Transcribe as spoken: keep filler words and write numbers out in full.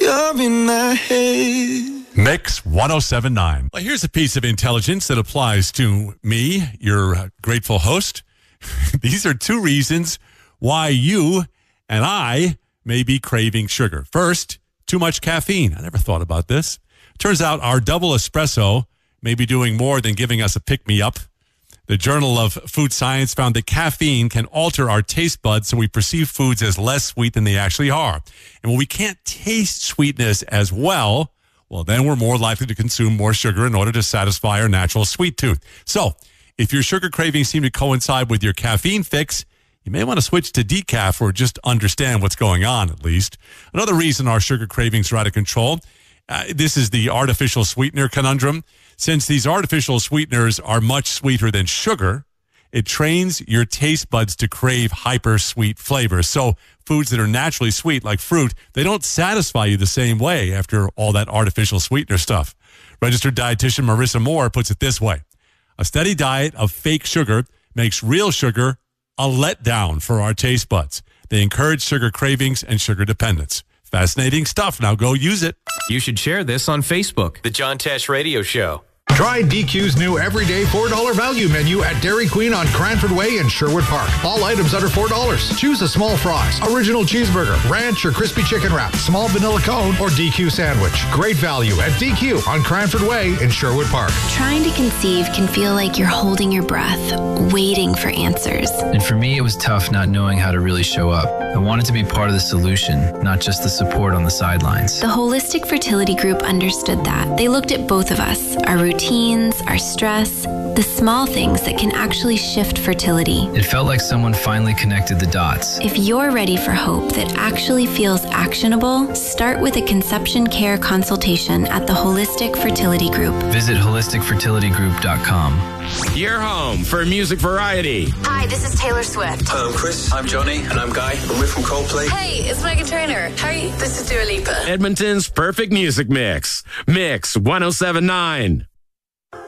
You're in my head. Mix ten seventy-nine. Well, here's a piece of intelligence that applies to me, your grateful host. These are two reasons why you and I may be craving sugar. First, too much caffeine. I never thought about this. Turns out our double espresso may be doing more than giving us a pick-me-up. The Journal of Food Science found that caffeine can alter our taste buds so we perceive foods as less sweet than they actually are. And when we can't taste sweetness as well, well, then we're more likely to consume more sugar in order to satisfy our natural sweet tooth. So if your sugar cravings seem to coincide with your caffeine fix, you may want to switch to decaf or just understand what's going on, at least. Another reason our sugar cravings are out of control, uh, this is the artificial sweetener conundrum. Since these artificial sweeteners are much sweeter than sugar, it trains your taste buds to crave hyper sweet flavors. So foods that are naturally sweet, like fruit, they don't satisfy you the same way after all that artificial sweetener stuff. Registered dietitian Marissa Moore puts it this way. A steady diet of fake sugar makes real sugar a letdown for our taste buds. They encourage sugar cravings and sugar dependence. Fascinating stuff. Now go use it. You should share this on Facebook. The John Tesh Radio Show. Try D Q's new everyday four dollars value menu at Dairy Queen on Cranford Way in Sherwood Park. All items under four dollars. Choose a small fries, original cheeseburger, ranch or crispy chicken wrap, small vanilla cone, or D Q sandwich. Great value at D Q on Cranford Way in Sherwood Park. Trying to conceive can feel like you're holding your breath, waiting for answers. And for me, it was tough not knowing how to really show up. I wanted to be part of the solution, not just the support on the sidelines. The Holistic Fertility Group understood that. They looked at both of us, our routines, our stress, the small things that can actually shift fertility. It felt like someone finally connected the dots. If you're ready for hope that actually feels actionable, start with a conception care consultation at the Holistic Fertility Group. Visit holistic fertility group dot com. You're home for music variety. Hi, this is Taylor Swift. Hi, I'm Chris. I'm Johnny. And I'm Guy. And we're from Coldplay. Hey, it's Meghan Trainor. How are you? This is Dua Lipa. Edmonton's perfect music mix. Mix ten seventy-nine.